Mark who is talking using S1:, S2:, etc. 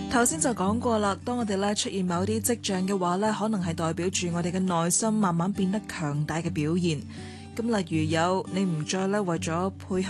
S1: 頭先就講過啦，當我哋咧出現某啲跡象嘅話咧，可能係代表住我哋嘅內心慢慢變得強大嘅表現。咁例如有你唔再咧為咗配合